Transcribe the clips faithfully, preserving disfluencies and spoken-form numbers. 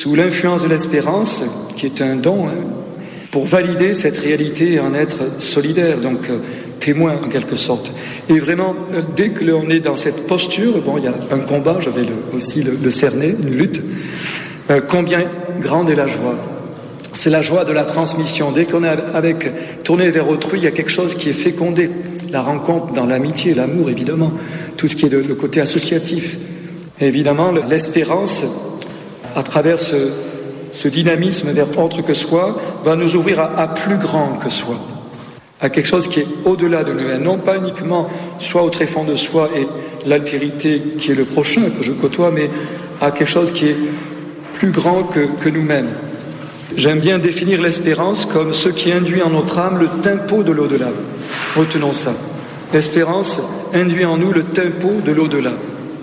sous l'influence de l'espérance, qui est un don, hein, pour valider cette réalité et en être solidaire, donc euh, témoin en quelque sorte. Et vraiment, euh, dès que l'on est dans cette posture, bon, il y a un combat, je vais le, aussi le, le cerner, une lutte, euh, combien grande est la joie. C'est la joie de la transmission. Dès qu'on est avec, tourné vers autrui, il y a quelque chose qui est fécondé. La rencontre dans l'amitié, l'amour, évidemment, tout ce qui est le, le côté associatif. Et évidemment, l'espérance, à travers ce, ce dynamisme vers autre que soi, va nous ouvrir à, à plus grand que soi, à quelque chose qui est au-delà de nous-mêmes, non pas uniquement soit au tréfonds de soi et l'altérité qui est le prochain que je côtoie, mais à quelque chose qui est plus grand que, que nous-mêmes. J'aime bien définir l'espérance comme ce qui induit en notre âme le tempo de l'au-delà. Retenons ça. L'espérance induit en nous le tempo de l'au-delà.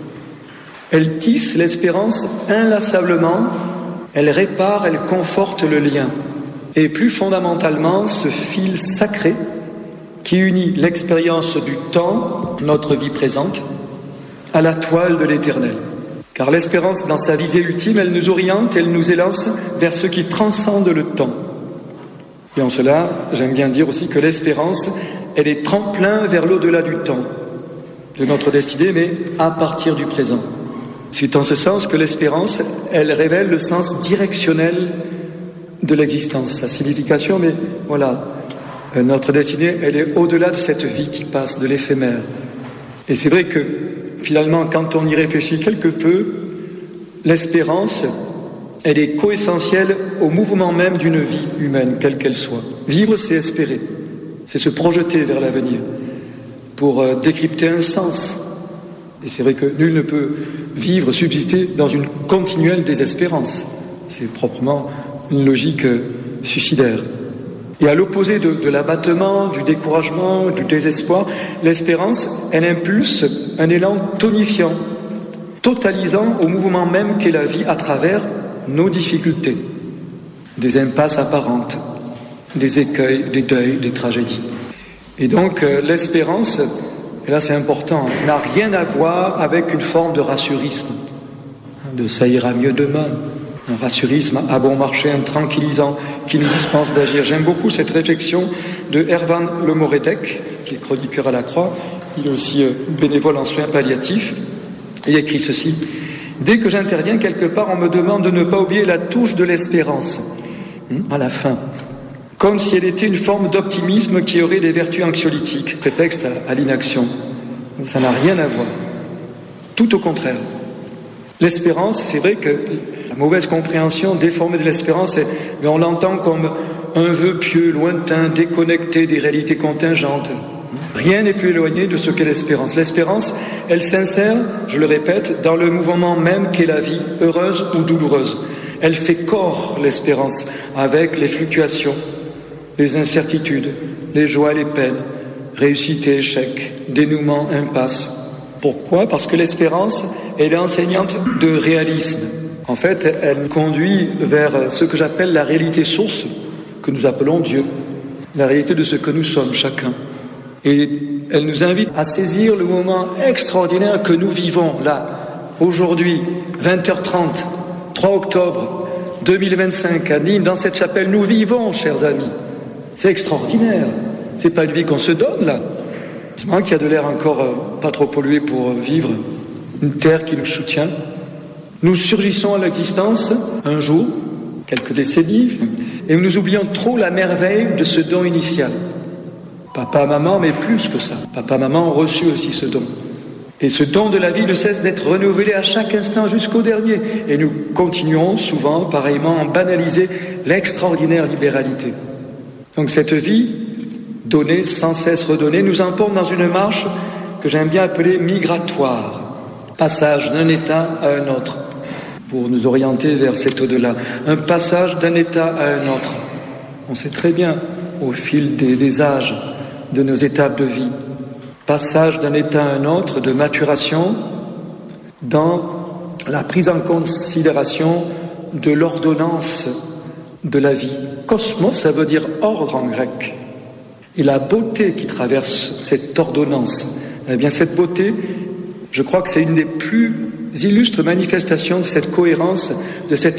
Elle tisse l'espérance inlassablement, elle répare, elle conforte le lien. Et plus fondamentalement, ce fil sacré qui unit l'expérience du temps, notre vie présente, à la toile de l'éternel. Car l'espérance, dans sa visée ultime, elle nous oriente, elle nous élance vers ce qui transcende le temps. Et en cela, j'aime bien dire aussi que l'espérance, elle est tremplin vers l'au-delà du temps, de notre destinée, mais à partir du présent. C'est en ce sens que l'espérance, elle révèle le sens directionnel de l'existence, sa signification, mais voilà, notre destinée, elle est au-delà de cette vie qui passe, de l'éphémère. Et c'est vrai que, finalement, quand on y réfléchit quelque peu, l'espérance, elle est coessentielle au mouvement même d'une vie humaine, quelle qu'elle soit. Vivre, c'est espérer, c'est se projeter vers l'avenir, pour euh, décrypter un sens. Et c'est vrai que nul ne peut vivre, subsister dans une continuelle désespérance. C'est proprement une logique euh, suicidaire. Et à l'opposé de, de l'abattement, du découragement, du désespoir, l'espérance, elle impulse un élan tonifiant, totalisant au mouvement même qu'est la vie à travers nos difficultés, des impasses apparentes, des écueils, des deuils, des tragédies. Et donc euh, l'espérance, et là c'est important, n'a rien à voir avec une forme de rassurisme, de ça ira mieux demain. Un rassurisme à bon marché, un tranquillisant qui nous dispense d'agir. J'aime beaucoup cette réflexion de Erwan Lemoredec, qui est chroniqueur à la Croix. Il est aussi bénévole en soins palliatifs. Il écrit ceci. « Dès que j'interviens quelque part, on me demande de ne pas oublier la touche de l'espérance, à la fin, comme si elle était une forme d'optimisme qui aurait des vertus anxiolytiques, prétexte à, à l'inaction. Ça n'a rien à voir. Tout au contraire. L'espérance, c'est vrai que la mauvaise compréhension déformée de l'espérance, mais on l'entend comme un vœu pieux, lointain, déconnecté des réalités contingentes. Rien n'est plus éloigné de ce qu'est l'espérance. L'espérance, elle s'insère, je le répète, dans le mouvement même qu'est la vie, heureuse ou douloureuse. Elle fait corps, l'espérance, avec les fluctuations, les incertitudes, les joies, les peines, réussite et échec, dénouement, impasse. Pourquoi ? Parce que l'espérance, elle est enseignante de réalisme. En fait, elle nous conduit vers ce que j'appelle la réalité source, que nous appelons Dieu, la réalité de ce que nous sommes chacun. Et elle nous invite à saisir le moment extraordinaire que nous vivons là, aujourd'hui, vingt heures trente, trois octobre deux mille vingt-cinq, à Nîmes, dans cette chapelle. Nous vivons, chers amis. C'est extraordinaire. C'est pas une vie qu'on se donne là. C'est vrai qu'il y a de l'air encore euh, pas trop pollué pour euh, vivre, une terre qui nous soutient. Nous surgissons à l'existence un jour, quelques décennies, et nous oublions trop la merveille de ce don initial. Papa, maman, mais plus que ça. Papa, maman ont reçu aussi ce don. Et ce don de la vie ne cesse d'être renouvelé à chaque instant jusqu'au dernier. Et nous continuons souvent, pareillement, à banaliser l'extraordinaire libéralité. Donc cette vie, donnée, sans cesse redonnée, nous emporte dans une marche que j'aime bien appeler migratoire. Passage d'un état à un autre, pour nous orienter vers cet au-delà. Un passage d'un état à un autre. On sait très bien, au fil des, des âges, de nos étapes de vie, passage d'un état à un autre, de maturation, dans la prise en considération de l'ordonnance de la vie. Cosmos, ça veut dire ordre en grec. Et la beauté qui traverse cette ordonnance, eh bien cette beauté, je crois que c'est une des plus illustres manifestations de cette cohérence, de cette